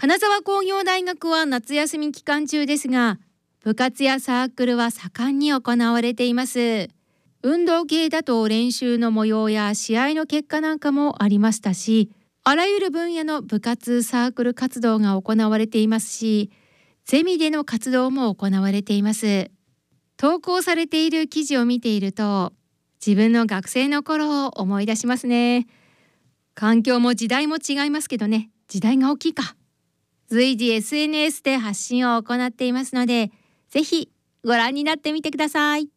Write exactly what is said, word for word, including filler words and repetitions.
金沢工業大学は夏休み期間中ですが、部活やサークルは盛んに行われています。運動系だと練習の模様や試合の結果なんかもありましたし、あらゆる分野の部活サークル活動が行われていますし、ゼミでの活動も行われています。投稿されている記事を見ていると、自分の学生の頃を思い出しますね。環境も時代も違いますけどね、時代が大きいか。随時 エスエヌエス で発信を行っていますので、ぜひご覧になってみてください。